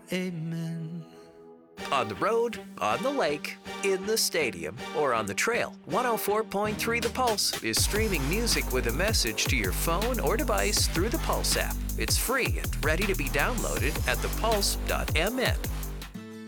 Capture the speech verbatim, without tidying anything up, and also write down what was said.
amen. On the road, on the lake, in the stadium, or on the trail, one oh four point three The Pulse is streaming music with a message to your phone or device through the Pulse app. It's free and ready to be downloaded at the pulse dot m n.